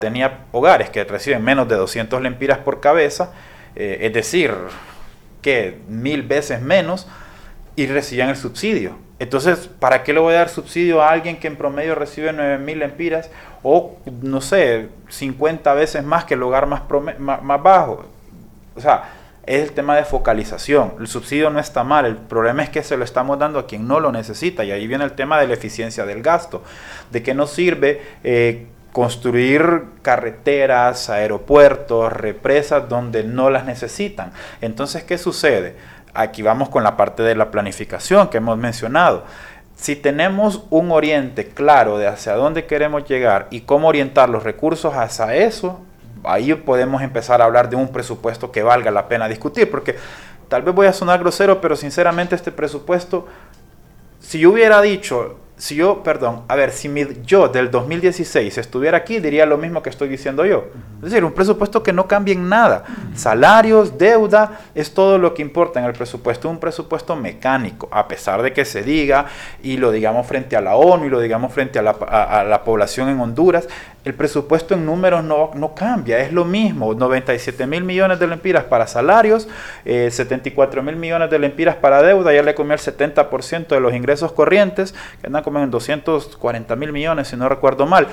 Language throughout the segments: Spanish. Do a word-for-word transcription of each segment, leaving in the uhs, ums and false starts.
tenía hogares que reciben menos de doscientos lempiras por cabeza, eh, es decir, que mil veces menos, y recibían el subsidio. Entonces, ¿para qué le voy a dar subsidio a alguien que en promedio recibe nueve mil lempiras o, no sé, cincuenta veces más que el hogar más, más, más bajo? O sea, es el tema de focalización. El subsidio no está mal, el problema es que se lo estamos dando a quien no lo necesita, y ahí viene el tema de la eficiencia del gasto. ¿De qué nos sirve eh, construir carreteras, aeropuertos, represas donde no las necesitan? Entonces, ¿qué sucede? Aquí vamos con la parte de la planificación que hemos mencionado. Si tenemos un oriente claro de hacia dónde queremos llegar y cómo orientar los recursos hacia eso, ahí podemos empezar a hablar de un presupuesto que valga la pena discutir, porque tal vez voy a sonar grosero, pero sinceramente este presupuesto, si yo hubiera dicho, si yo, perdón, a ver, si mi yo del dos mil dieciséis estuviera aquí, diría lo mismo que estoy diciendo yo. Es decir, un presupuesto que no cambie en nada. Salarios, deuda, es todo lo que importa en el presupuesto. Un presupuesto mecánico, a pesar de que se diga, y lo digamos frente a la ONU, y lo digamos frente a la, a, a la población en Honduras, el presupuesto en números no, no cambia, es lo mismo. noventa y siete mil millones de lempiras para salarios, eh, setenta y cuatro mil millones de lempiras para deuda, ya le comió el setenta por ciento de los ingresos corrientes, que andan como en doscientos cuarenta mil millones, si no recuerdo mal.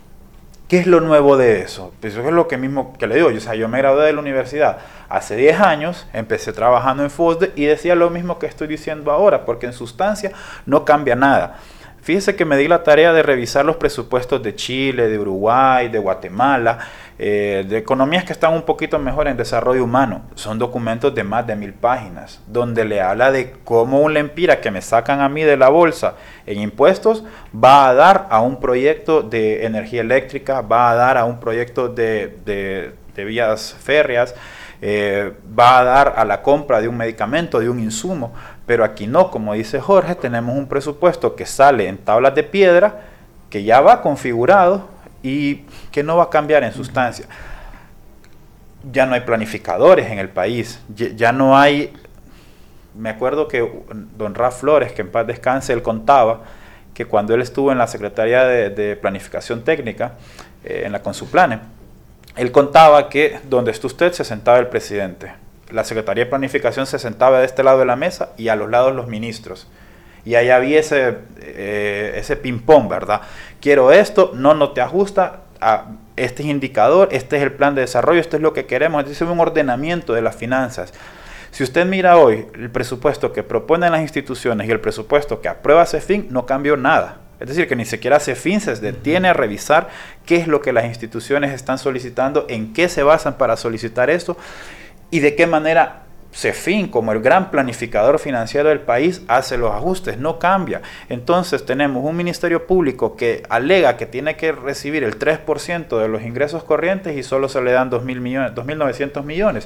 ¿Qué es lo nuevo de eso? Pues eso es lo que mismo que le digo. Yo, o sea, yo me gradué de la universidad hace diez años, empecé trabajando en FOSDE y decía lo mismo que estoy diciendo ahora, porque en sustancia no cambia nada. Fíjese que me di la tarea de revisar los presupuestos de Chile, de Uruguay, de Guatemala, eh, de economías que están un poquito mejor en desarrollo humano. Son documentos de más de mil páginas, donde le habla de cómo un lempira que me sacan a mí de la bolsa en impuestos va a dar a un proyecto de energía eléctrica, va a dar a un proyecto de, de, de vías férreas, eh, va a dar a la compra de un medicamento, de un insumo. Pero aquí no, como dice Jorge, tenemos un presupuesto que sale en tablas de piedra, que ya va configurado y que no va a cambiar en sustancia. Ya no hay planificadores en el país, ya no hay... Me acuerdo que don Raf Flores, que en paz descanse, él contaba que cuando él estuvo en la Secretaría de, de Planificación Técnica, eh, en la Consuplane, él contaba que donde está usted se sentaba el presidente. La Secretaría de Planificación se sentaba de este lado de la mesa y a los lados los ministros. Y ahí había ese, eh, ese ping-pong, ¿verdad? Quiero esto, no, no te ajusta, a este es indicador, este es el plan de desarrollo, esto es lo que queremos. Este es un ordenamiento de las finanzas. Si usted mira hoy el presupuesto que proponen las instituciones y el presupuesto que aprueba CEFIN, no cambió nada. Es decir, que ni siquiera CEFIN se detiene a revisar qué es lo que las instituciones están solicitando, en qué se basan para solicitar esto, y de qué manera CEFIN, como el gran planificador financiero del país, hace los ajustes, no cambia. Entonces tenemos un ministerio público que alega que tiene que recibir el tres por ciento de los ingresos corrientes y solo se le dan dos mil millones, dos mil novecientos millones.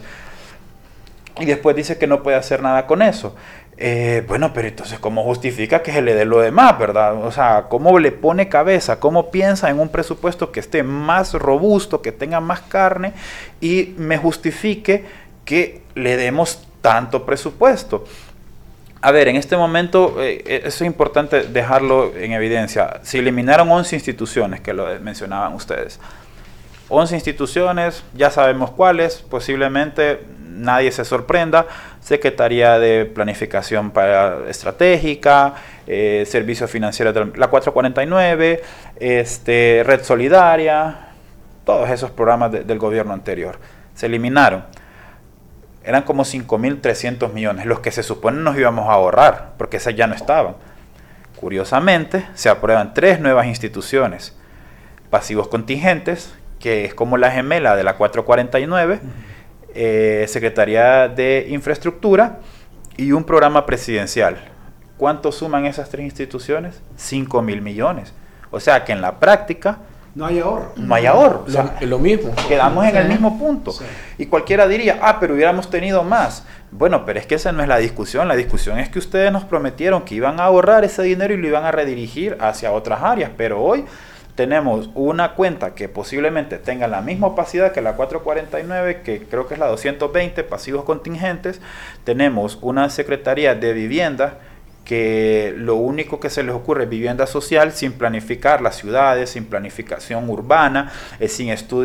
Y después dice que no puede hacer nada con eso. Eh, bueno, pero entonces, ¿cómo justifica que se le dé lo demás, verdad? O sea, ¿cómo le pone cabeza? ¿Cómo piensa en un presupuesto que esté más robusto, que tenga más carne y me justifique que le demos tanto presupuesto? A ver, en este momento, eh, eso es importante dejarlo en evidencia. Se eliminaron once instituciones, que lo mencionaban ustedes. once instituciones, ya sabemos cuáles, posiblemente nadie se sorprenda. Secretaría de Planificación para Estratégica, eh, Servicio Financiero, de la cuatrocientos cuarenta y nueve, este, Red Solidaria, todos esos programas de, del gobierno anterior. Se eliminaron. Eran como cinco mil trescientos millones, los que se supone nos íbamos a ahorrar, porque esas ya no estaban. Curiosamente, se aprueban tres nuevas instituciones. Pasivos contingentes, que es como la gemela de la cuatrocientos cuarenta y nueve, uh-huh. eh, Secretaría de Infraestructura y un programa presidencial. ¿Cuánto suman esas tres instituciones? cinco mil millones. O sea que en la práctica... No hay ahorro. No hay ahorro. O sea, lo, lo mismo. Quedamos en el mismo punto. Sí. Y cualquiera diría, ah, pero hubiéramos tenido más. Bueno, pero es que esa no es la discusión. La discusión es que ustedes nos prometieron que iban a ahorrar ese dinero y lo iban a redirigir hacia otras áreas. Pero hoy tenemos una cuenta que posiblemente tenga la misma opacidad que la cuatrocientos cuarenta y nueve, que creo que es la doscientos veinte, pasivos contingentes. Tenemos una Secretaría de Vivienda que lo único que se les ocurre es vivienda social, sin planificar las ciudades, sin planificación urbana, eh, sin estudio